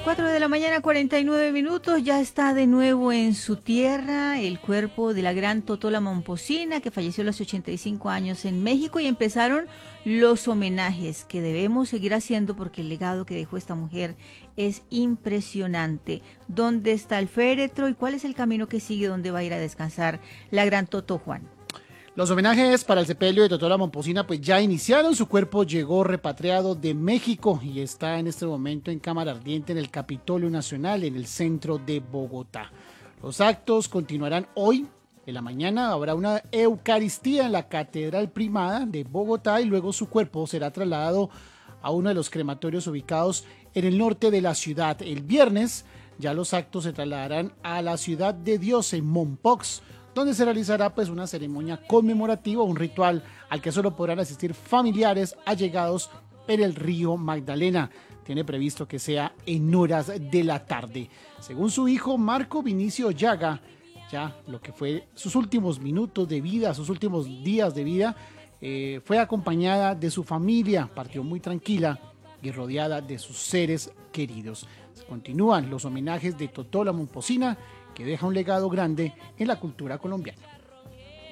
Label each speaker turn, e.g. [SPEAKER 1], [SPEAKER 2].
[SPEAKER 1] 4 de la mañana, 49 minutos, ya está de nuevo en su tierra el cuerpo de la gran Totola Momposina, que falleció a los 85 años en México, y empezaron los homenajes que debemos seguir haciendo porque el legado que dejó esta mujer es impresionante. ¿Dónde está el féretro y cuál es el camino que sigue? ¿Dónde va a ir a descansar la gran Toto, Juan?
[SPEAKER 2] Los homenajes para el sepelio de Totola Momposina pues ya iniciaron. Su cuerpo llegó repatriado de México y está en este momento en cámara ardiente en el Capitolio Nacional, en el centro de Bogotá. Los actos continuarán hoy. En la mañana habrá una Eucaristía en la Catedral Primada de Bogotá y luego su cuerpo será trasladado a uno de los crematorios ubicados en el norte de la ciudad. El viernes ya los actos se trasladarán a la Ciudad de Dios en Mompox, donde se realizará pues una ceremonia conmemorativa, un ritual al que solo podrán asistir familiares allegados en el río Magdalena. Tiene previsto que sea en horas de la tarde. Según su hijo Marco Vinicio Llaga, ya lo que fue sus últimos minutos de vida, sus últimos días de vida, fue acompañada de su familia, partió muy tranquila y rodeada de sus seres queridos. Continúan los homenajes de Totola Momposina, que deja un legado grande en la cultura colombiana.